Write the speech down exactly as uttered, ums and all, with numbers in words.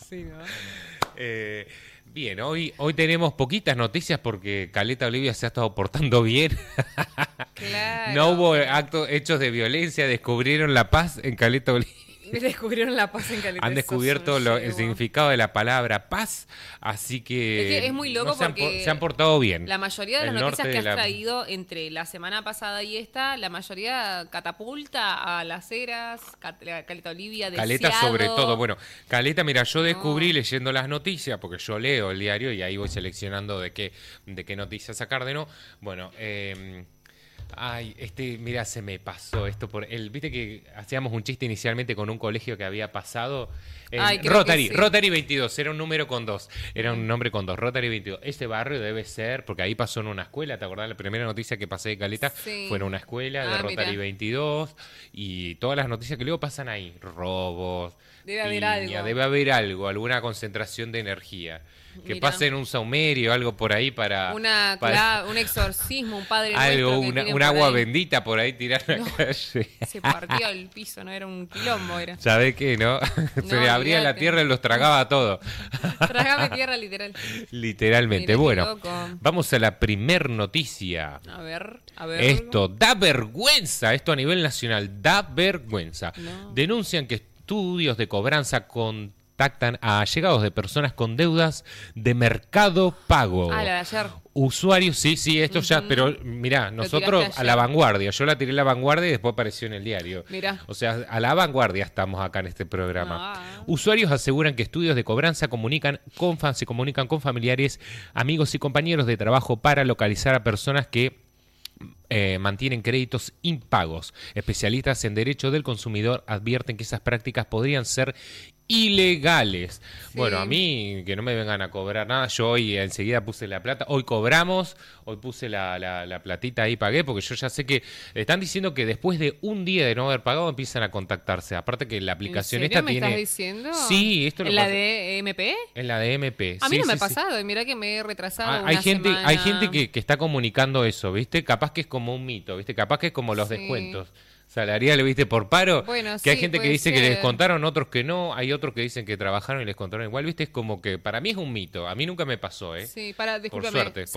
Sí, ¿no? Eh, bien, hoy, hoy tenemos poquitas noticias porque Caleta Olivia se ha estado portando bien. Claro. No hubo actos, hechos de violencia, descubrieron la paz en Caleta Olivia. Descubrieron la paz en Caleta. Han descubierto lo, el significado de la palabra paz, así que, es, que es muy loco no se, han, porque se han portado bien. La mayoría de las El noticias norte que has de la- traído entre la semana pasada y esta, la mayoría catapulta a Las Heras, Cat- Caleta Olivia, Caleta Deseado. sobre todo. Bueno, Caleta, mira, yo descubrí No. leyendo las noticias, porque yo leo el diario y ahí voy seleccionando de qué, de qué noticias sacar de no. Bueno, eh, ay, este, mira, se me pasó esto por el, viste que hacíamos un chiste inicialmente con un colegio que había pasado. en Ay, creo Rotary, que sí. Rotary veintidós, era un número con dos, era un nombre con dos, Rotary veintidós. Este barrio debe ser, porque ahí pasó en una escuela, ¿te acordás? La primera noticia que pasé de Caleta Sí. fue en una escuela de Ah, Rotary mirá. veintidós y todas las noticias que luego pasan ahí, robos, Debe haber piña, algo. debe haber algo, alguna concentración de energía. Que Mirá. pase en un saumerio, algo por ahí para... Una, para- cla- un exorcismo, un padre algo, nuestro que una, tienen un por agua ahí. bendita por ahí tirar a la calle. Se partió el piso, no era un quilombo, era. ¿Sabés qué, no? Se le abría la olvídate. tierra y los tragaba todo. Trágame tierra, literal. Literalmente. Mirá qué Bueno, loco. vamos a la primer noticia. A ver, a ver. Esto da vergüenza, esto a nivel nacional, da vergüenza. No. Denuncian que estudios de cobranza contactan a allegados de personas con deudas de Mercado Pago. Ah, la de ayer. Usuarios, sí, sí, esto ya, Ujú. pero mirá, Lo nosotros tiraste a la ayer. vanguardia, yo la tiré a la vanguardia y después apareció en el diario. Mirá. O sea, a la vanguardia estamos acá en este programa. Ah. Usuarios aseguran que estudios de cobranza comunican con, fa- se comunican con familiares, amigos y compañeros de trabajo para localizar a personas que eh, mantienen créditos impagos. Especialistas en derecho del consumidor advierten que esas prácticas podrían ser ilegales. Sí. Bueno, a mí que no me vengan a cobrar nada, yo hoy enseguida puse la plata, hoy cobramos, hoy puse la, la, la platita ahí, pagué, porque yo ya sé que están diciendo que después de un día de no haber pagado empiezan a contactarse. Aparte que la aplicación ¿En serio esta me tiene... estás diciendo? Sí, esto lo ¿En la pasa- de M P? En la de M P. A mí Sí, no me sí, ha sí. pasado, y mira que me he retrasado Ah, una hay gente, semana. hay gente que, que está comunicando eso, ¿viste? Capaz que es como un mito, ¿viste? Capaz que es como los Sí. descuentos salariales, ¿viste? Por paro. Bueno, que hay sí, gente que puede dice que les ser. descontaron, otros que no. Hay otros que dicen que trabajaron y les contaron igual, ¿viste? Es como que para mí es un mito. A mí nunca me pasó, ¿eh? Sí, para, Por discúlpame. suerte.